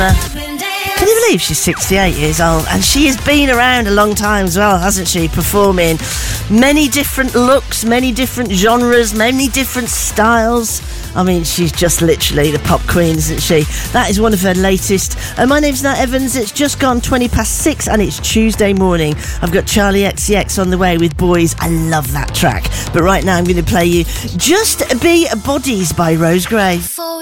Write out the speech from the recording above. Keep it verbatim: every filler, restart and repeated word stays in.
Can you believe she's sixty-eight years old? And she has been around a long time as well, hasn't she? Performing many different looks, many different genres, many different styles. I mean, she's just literally the pop queen, isn't she? That is one of her latest. And my name's Nat Evans. It's just gone twenty past six and it's Tuesday morning. I've got Charlie X C X on the way with Boys. I love that track. But right now I'm going to play you Just Be Bodies by Rose Gray.